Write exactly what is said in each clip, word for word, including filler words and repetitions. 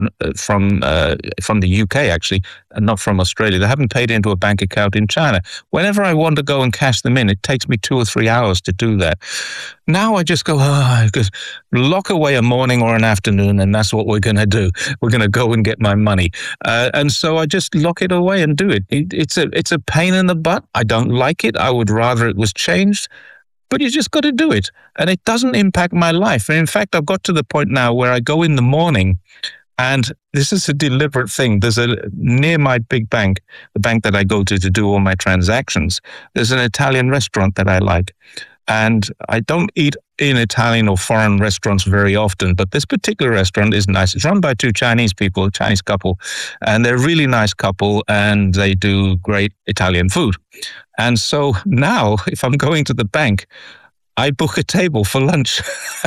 uh, from uh, from the U K, actually, and not from Australia. They haven't paid into a bank account in China. Whenever I want to go and cash them in, it takes me two or three hours to do that. Now I just go, oh, just lock away a morning or an afternoon, and that's what we're going to do. We're going to go and get my money. Uh, and so I just lock it away and do it. it. It's a it's a pain in the butt. I don't like it. I would rather it was changed. But you just got to do it. And it doesn't impact my life. And in fact, I've got to the point now where I go in the morning, and this is a deliberate thing. There's a, near my big bank, the bank that I go to to do all my transactions, there's an Italian restaurant that I like. And I don't eat in Italian or foreign restaurants very often, but this particular restaurant is nice. It's run by two Chinese people, a Chinese couple, and they're a really nice couple, and they do great Italian food. And so now, if I'm going to the bank, I book a table for lunch.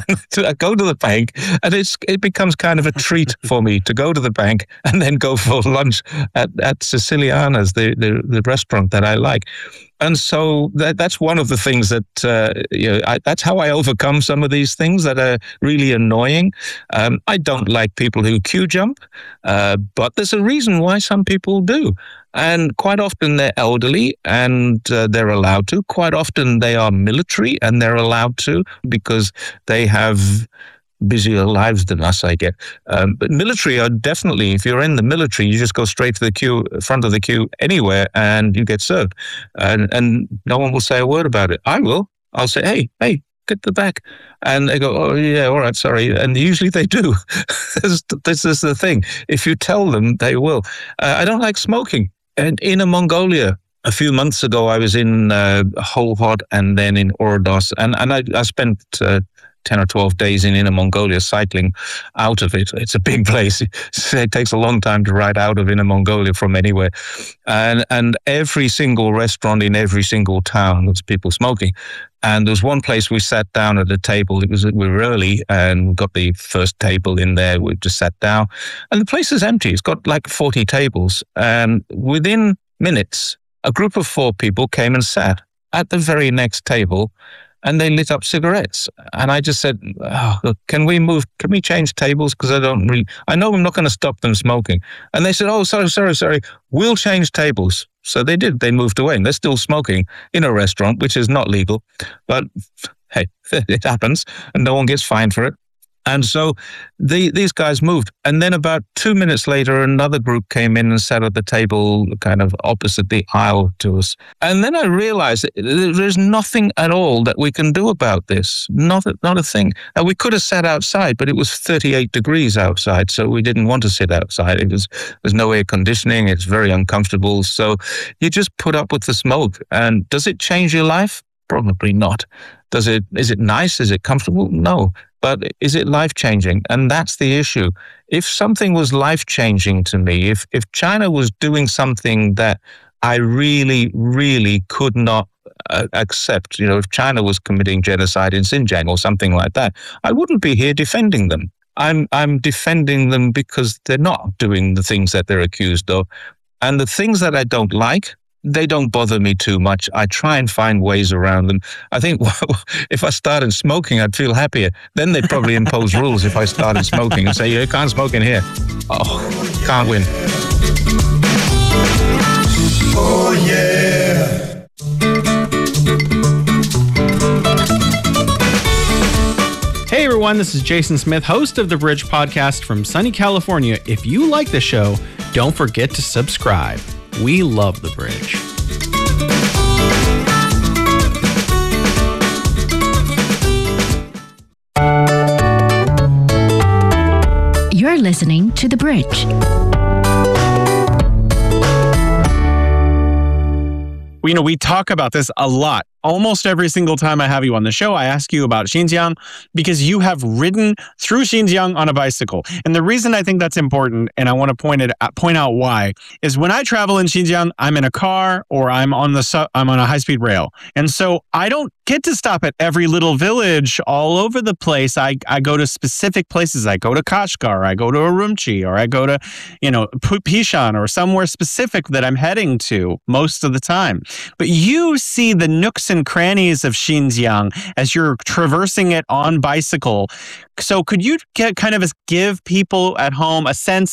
I go to the bank, and it's it becomes kind of a treat for me to go to the bank and then go for lunch at, at Siciliana's, the, the, the restaurant that I like. And so that, that's one of the things that, uh, you know, I, that's how I overcome some of these things that are really annoying. Um, I don't like people who queue jump, uh, but there's a reason why some people do. And quite often they're elderly and uh, they're allowed to. Quite often they are military and they're allowed to because they have busier lives than us, I get. Um, but military are definitely, if you're in the military, you just go straight to the queue, front of the queue anywhere, and you get served. And, and no one will say a word about it. I will. I'll say, hey, hey, get the back. And they go, oh, yeah, all right, sorry. And usually they do. this, this is the thing. If you tell them, they will. Uh, I don't like smoking. And Inner Mongolia, a few months ago, I was in uh, Hol Hot and then in Ordos. And, and I, I spent uh, ten or twelve days in Inner Mongolia cycling out of it. It's a big place. It takes a long time to ride out of Inner Mongolia from anywhere. And and every single restaurant in every single town, there's people smoking. And there was one place we sat down at a table. It was we were early and we got the first table in there. We just sat down. And the place is empty. It's got like forty tables. And within minutes, a group of four people came and sat at the very next table, and they lit up cigarettes. And I just said, oh, look, can we move, can we change tables? Because I don't really, I know I'm not going to stop them smoking. And they said, oh, sorry, sorry, sorry, we'll change tables. So they did, they moved away, and they're still smoking in a restaurant, which is not legal. But hey, it happens, and no one gets fined for it. And so the, these guys moved. And then about two minutes later, another group came in and sat at the table kind of opposite the aisle to us. And then I realized that there's nothing at all that we can do about this. Not a, not a thing. And we could have sat outside, but it was thirty-eight degrees outside, so we didn't want to sit outside. It was There's no air conditioning. It's very uncomfortable. So you just put up with the smoke. And does it change your life? Probably not. Does it? Is it nice? Is it comfortable? No. But is it life-changing? And that's the issue. If something was life-changing to me, if if China was doing something that I really, really could not uh, accept, you know, if China was committing genocide in Xinjiang or something like that, I wouldn't be here defending them. I'm I'm defending them because they're not doing the things that they're accused of. And the things that I don't like, they don't bother me too much. I try and find ways around them. I think well, if I started smoking, I'd feel happier. Then they'd probably impose rules if I started smoking and say, you can't smoke in here. Oh, can't win. Oh, yeah. Hey, everyone. This is Jason Smith, host of The Bridge Podcast from sunny California. If you like the show, don't forget to subscribe. We love The Bridge. You're listening to The Bridge. You know, we talk about this a lot. Almost every single time I have you on the show, I ask you about Xinjiang because you have ridden through Xinjiang on a bicycle. And the reason I think that's important, and I want to point it point out why, is when I travel in Xinjiang, I'm in a car or I'm on the su- I'm on a high-speed rail. And so I don't get to stop at every little village all over the place. I, I go to specific places. I go to Kashgar, I go to Urumqi, or I go to, you know, Pishan or somewhere specific that I'm heading to most of the time. But you see the nooks and crannies of Xinjiang as you're traversing it on bicycle. So could you get kind of give people at home a sense